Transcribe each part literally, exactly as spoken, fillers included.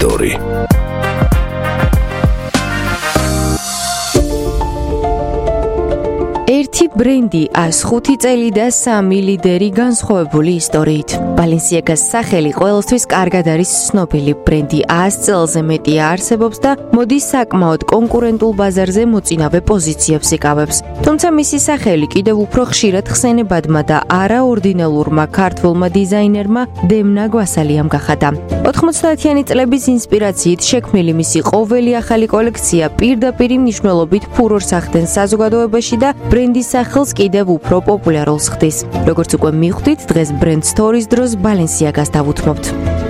ისტორი. ერთი ბრენდი ას ხუთი წელი და სამი ლიდერი განსხვავებული ისტორიით. Balenciaga-ს სახელი ყოველთვის კარგად არის ცნობილი. ბრენდი ას წელზე მეტია არსებობს და მოდის საკმაოდ კონკურენტულ ბაზარზე მოწინავე პოზიციებს იკავებს. თუმცა მისი სახელი კიდევ უფრო ხშირად ხსენებადმა და არაორდინალურმა ქართველმა დიზაინერმა დემნა გვასალიამ გახადა. ოთხმოცდაათიანი წლების ინსპირაციით შექმნილი მისი ყოველი ახალი კოლექცია პირდაპირ მნიშვნელობით ფურორს ახდენს საზოგადოებაში და ბრენდის სახელს კიდევ უფრო პოპულარულს ხდის. როგორც უკვე მიხვდით, დღეს ბრენდ სტორის დროს Balenciaga-ს დავუთმობთ.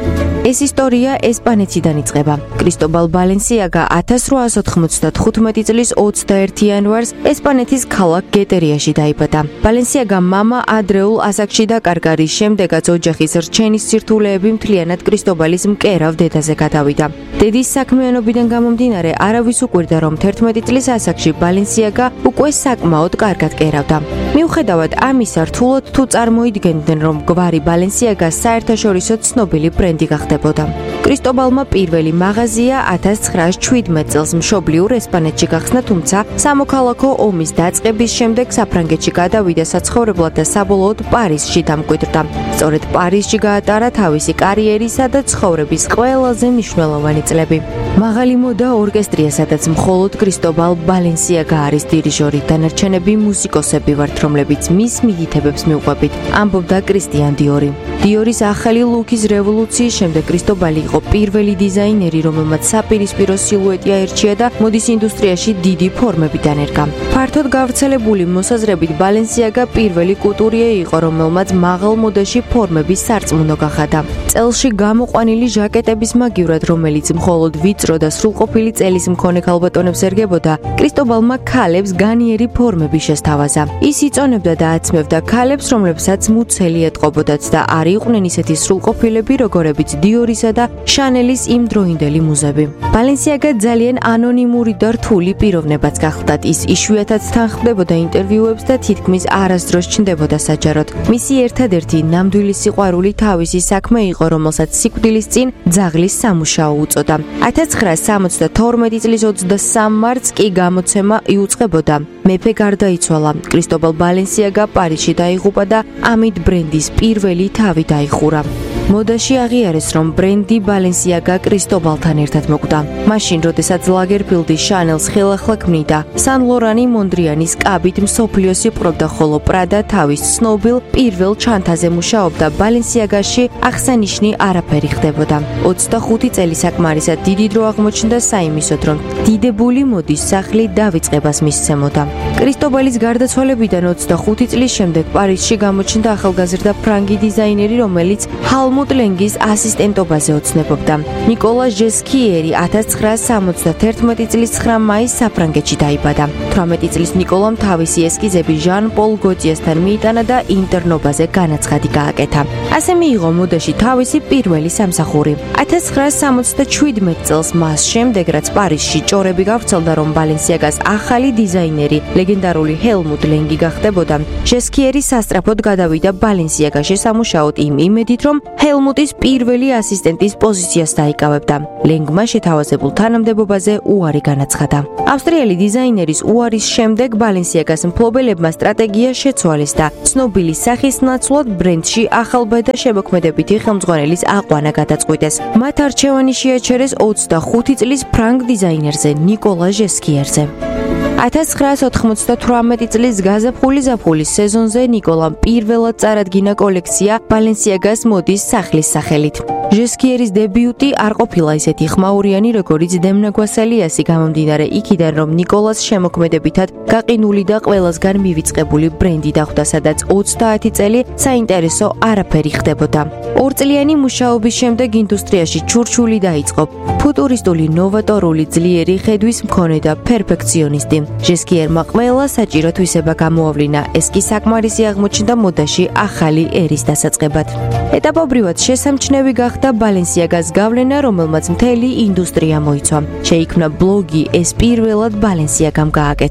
ეს ისტორია ესპანეთიდან იწყება. კრისტობალ ბალენსიაგა ათას რვაას ოთხმოცდათხუთმეტი წლის ოცდაერთი იანვარს ესპანეთის ქალაქ გეტერიაში დაიბადა. ბალენსიაგა მამა ადრეულ ასაკში დაკარგა, რის შემდეგაც ოჯახის რჩენის სირთულეები მთლიანად კრისტობალის მკერავ დედაზე გადავიდა. დედის საქმიანობიდან გამომდინარე არავის უყვირდა, რომ თერთმეტი წლის ასაკში ბალენსიაგა უკვე საკმაოდ კარგად კერავდა. მიუხედავად ამისა, რთულად თუ წარმოიდგენდნენ, რომ გვარი ბალენსიაგა საერთაშორისო ცნობილი ბრენდი გახდა. კრისტობალმა პირველი მაღაზია ათას ცხრაას შვიდმეტ წელს მშობლიურ ესპანეთში გახსნა, თუმცა სამოქალაქო ომის დაწყების შემდეგ საფრანგეთში გადავიდა საცხოვრებლად და საბოლოოდ პარიზში დამკვიდრდა. სწორედ პარიზში გაატარა თავისი კარიერისა და ცხოვრების ყველაზე მნიშვნელოვანი წლები. მაღალი მოდა ორკესტრია, სადაც მხოლოდ კრისტობალ ბალენსიაგა არის დირიჟორი, დანარჩენები მუსიკოსები ვართ, რომლებიც მის მიგითებებს მიუყვებით, ამბობდა კრისტიან დიორი. დიორის ახალი ლუკის რევოლუციის შემდეგ კრისტობალი იყო პირველი დიზაინერი, რომელმაც საპირისპირო სილუეტი აერჩია და მოდის ინდუსტრიაში დიდი ფორმები დანერგა. ფართოდ გავრცელებული მოსაზრებით Balenciaga პირველი კუტურიე იყო, რომელმაც მაღალ მოდაში ფორმების სარწმუნო გახადა. წელში გამოყვანილი ჟაკეტების მაგივრად, რომელიც მხოლოდ ვიწრო და სრულყოფილი წელის მქონე ქალბატონებს ერგებოდა, კრისტობალმა ქალებს განიერი ფორმები შესთავაზა. ის იწონებდა და აცმევდა ქალებს, რომლებსაც მუცელი ეტყობოდათ და არ იყვნენ ისეთი სრულყოფილები, როგორებიც დიორისა და შანელის იმდროინდელი მუზები. Balenciaga ძალიან ანონიმური და რთული პიროვნებაც გახლდათ. ის იშვიათად თანხმდებოდა ინტერვიუებს და თითქმის არასდროს ჩნდებოდა საჯაროდ. მისი ერთადერთი ნამდვილი სიყვარული თავისი საქმე იყო, რომელსაც სიკვდილის წინ ძაღლის სამუშაო უწოდა. ათას ცხრაას სამოცდათორმეტი წლის ოცდასამ მარტს კი გამოცემა იუწყებოდა. მეფე გარდაიცვალა. კრისტობალ Balenciaga პარიზში დაიღუპა და ამით ბრენდის პირველი თავი დაიხურა. მოდაში აღიარეს, რომ ბრენდი Balenciaga კრისტობალთან ერთად მოკვდა. მაშინ, როდესაც ლაგერფილდი შანელს ხელახლა ქმნიდა, სან ლორანი მონდრიანის კაბით მსოფლიოს იპყრობდა, ხოლო პრადა თავის ცნობილ პირველ ჩანთაზე მუშაობდა, Balenciaga-ში აღსანიშნი არაფერი ხდებოდა. ოცდახუთი წელი საკმარისად დიდი დრო აღმოჩნდა საიმისოდ, რომ დიდებული მოდის სახლი დავიწყებას მისცემოდა. კრისტობალის გარდაცვალებიდან ოცდახუთი წლის შემდეგ პარიზში გამოჩნდა ახალგაზრდა ფრანგი დიზაინერი, რომელიც ჰალმუტ ლენგის ასისტენტობაზე ოცნებობდა. ნიკოლა ჟესკიერი ათას ცხრაას სამოცდათერთმეტი წლის ცხრა მაისს საფრანგეთში დაიბადა. თვრამეტი წლის ნიკოლამ თავისი ესკიზები ჟან პოლ გოტიესთან მიიტანა და ინტერნობაზე განაცხადი გააკეთა. ასე მიიღო მოდაში თავისი პირველი სამსახური. ათას ცხრაას სამოცდაშვიდმეტ წელს მას შემდეგ, რაც პარიზში ჭორები გავრცელდა, რომ Balenciaga-ს ახალი დიზაინერი, ლეგენდარული ჰელმუტ ლენგი გახდებოდა, ჟესკიერი სასწრაფოდ გადავიდა Balenciaga-ში სამუშაოდ იმ იმედით, რომ ჰელმუტის პირველი ასისტენტის პოზიციას დაიკავებდა. ლენგმა შეთავაზებულ თანამდებობაზე უარი განაცხადა. ავსტრიელი დიზაინერის უარის შემდეგ Balenciaga-ს მფლობელებმა სტრატეგია შეცვალეს და ცნობილი სახის ნაცვლად ბრენდში ახალბედა შემოქმედებითი ხელმძღვანელის აყვანა გადაწყვიტეს. მათ არჩევანი შეაჩერეს ოცდახუთი წლის ფრანგ დიზაინერზე, ნიკოლა ჟესკიერზე. ათას ცხრაას ოთხმოცდათვრამეტი წლის გაზაფხული ზაფხულის სეზონზე ნიკოლამ პირველად წარადგინა კოლექცია Balenciaga-ს მოდის სახლის სახელით. ჟესკიერის დებიუტი არ ყოფილა ისეთი ხმაურიანი, როგორც დემნა გვასალიასი, გამომდინარე იქიდან, რომ ნიკოლას შემოქმედებითად გაყინული და ყველასგან მივიწყებული ბრენდი დახვდა, სადაც ოცდაათი წელი საინტერესო არაფერი ხდებოდა. ორწლიანი მუშაობის შემდეგ ინდუსტრიაში ჩურჩული დაიწყო. ფუტურისტული, ნოვატორული, ძლიერი ხედვის მქონე და პერფექციონისტი. ჟესკიერმა ყველა საჭირო თვისება გამოავლინა. ეს კი საკმარისი აღმოჩნდა მოდაში ახალი ერის დასაწყებად. ეტაპობრივად შესამჩნევი გახდა Balenciaga-ს გავლენა, რომელმაც მთელი ინდუსტრია მოიცვა. შეიქმნა ბლოგი, ეს პირველად Balenciaga-მ გააკეთა.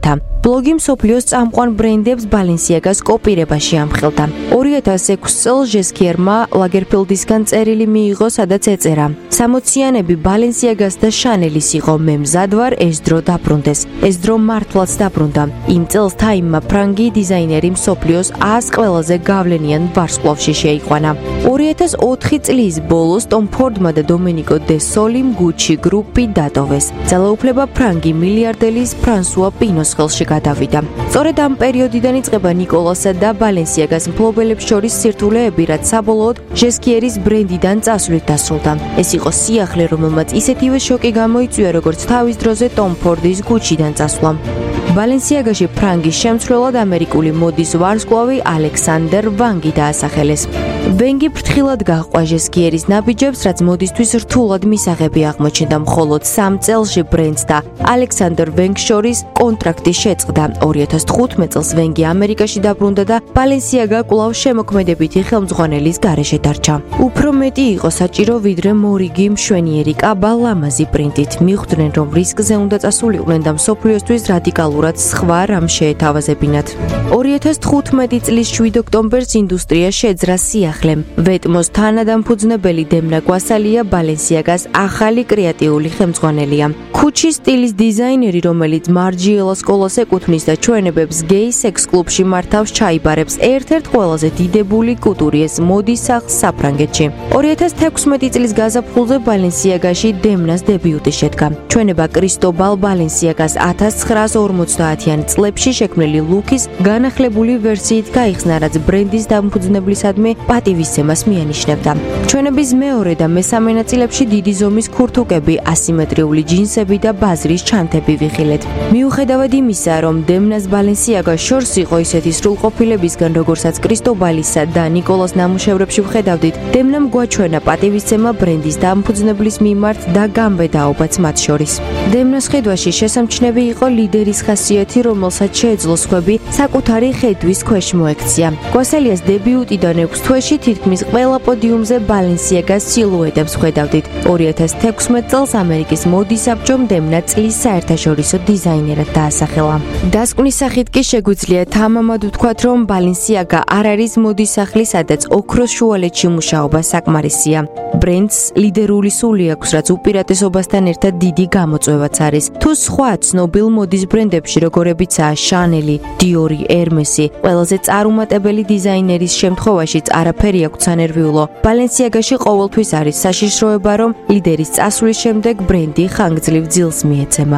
ბლოგი მსოფლიოს წამყვან ბრენდებს Balenciaga-ს კოპირებაში ამხელდა. ორი ათას ექვსი წელს ჟესკიერმა ლაგერფილდისგან წერილი მიიღო, სადაც ეწერა: სამოციანები Balenciaga-ს და Chanel-ის იყო, მე მზად ვარ ეს დრო დაბრუნდეს. ეს დრო მართლაც დაბრუნდა. იმ წელს Time-მა ფრანგი დიზაინერი მსოფლიოს ას ყველაზე გავლენიან ვარსკვლავში შეიყვანა. ორი ათას ოთხი წლის ბოლოს Tom Ford-მა და Domenico De Solim Gucci Group-ი დატოვეს. ძალაუფლება ფრანგი მილიარდერის ფრანსუა პინოს ხელში გადავიდა. სწორედ ამ პერიოდიდან იწყება ნიკოლასა და Balenciaga-ს მფლობელებს შორის სირთულეები, რაც საბოლოოდ ჟესკიერის ბრენდიდან წასვლით დასრულდა. ეს იყო სიახლე, რომელმაც ისეთივე შოკი გამოიწვია, როგორც თავის დროზე Tom Ford-ის Gucci-დან წასვლამ. Balenciaga-ში ფრანგის შემცვლელად ამერიკული მოდის ვარსკვლავი ალექსანდერ ვანგი დაასახელეს. ვენგი ფრთხილად გაჰყვა ჟესკიერის ნაბიჯებს, რაც მოდისთვის რთულად მისაღები აღმოჩნდა. მხოლოდ სამ წელში ბრენდს და ალექსანდერ ვენგს შორის კონტრაქტი შეწყდა. ორი ათას თხუთმეტ წელს ვენგი ამერიკაში დაბრუნდა და Balenciaga კვლავ შემოქმედებითი ხელმძღვანელის გარეშე დარჩა. უფრო მეტი იყო საჭირო, ვიდრე მორიგი მშვენიერი კაბა ლამაზი პრინტით. მიხვდნენ, რომ რისკზე უნდა წასულიყვნენ და მსოფლიოსთვის რადიკალურად სხვა რამ შეეთავაზებინათ. ორი ათას თხუთმეტი წლის შვიდ ოქტომბერს ინდუსტრია შეძრა სიახლემ. ვეტმოს თანადამფუძნებელი დემნა გვასალია Balenciaga-ს ახალი კრეატიული ხელმძღვანელია. Gucci სტილის დიზაინერი, რომელიც მარჯიელა სკოლას ეკუთვნის და ჩვენებებს გეი სექს კლუბში მართავს ჩაიბარებს, ერთ-ერთ ყველაზე დიდებული კუტურიეს მოდის სახლს საფრანგეთში. ორი ათას თექვსმეტი წლის გაზაფხულზე Balenciaga-ში დემნას დებიუტი შედგა. ჩვენება კრისტობალ Balenciaga-ს ათას ცხრაას ორმოცდაათიან წლებში შექმნილი ლუკის განახლებული ვერსიით გაიხსნა, რაც ბრენდის დამფუძნებლისადმი პატივისცემას მიანიშნებდა. ჩვენების მეორე და მესამე ნაწილებში დიდი ზომის ქურთუკები, ასიმეტრიული ჯინსები და ბაზრის ჩანთები ვიხილეთ. მიუხედავად იმისა, რომ დემნას Balenciaga შორს იყო ისეთი სრულყოფილებისგან, როგორცაც კრისტობალისა და ნიკოლას ნამუშევრებში ვხედავდით, დემნამ გვაჩვენა პატივისცემა ბრენდის დამფუძნებლის მიმართ და გამბედაობაც მათ შორის. დემნას ხედვაში შესამჩნევი იყო ლიდერის ხასიათი, რომელსაც შეეძლო სხვები საკუთარი ხედვის ქვეშ მოექცია. გვასალიას დებიუტიდან ექვს თვეში თითქმის ყველა პოდიუმზე Balenciaga-ს სილუეტებს ხედავდით. ორი ათას თექვსმეტ წელს ამერიკის მოდის საბჭომ დემნა წლის საერთაშორისო დიზაინერად დაასახელა. დასკვნის სახით კი შეგვიძლია თამამად ვთქვათ, რომ Balenciaga არ არის მოდის სახლი, სადაც ოქროს შუალედში მუშაობა საკმარისია. ბრენდს ლიდერული სული აქვს, რაც უპირატესობასთან ერთად დიდი გამოწვევაც არის. თუ სხვა ცნობილ მოდის ბრენდებში, როგორებიცაა Chanel, Dior, Hermes-ი, ყველაზე წარუმატებელი დიზაინერის შემთხვევაშიც არაფერი აქვს სანერვიულო. Balenciaga-ში ყოველთვის არის საშიშროება, რომ ლიდერის წასვლის შემდეგ ბრენდი ხანგრძლივ ძილს მიეცემა.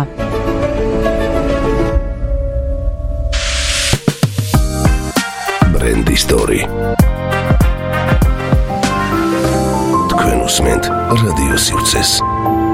ბრენდი სტორი. თქვენ უსმენთ რადიო სივრცეს.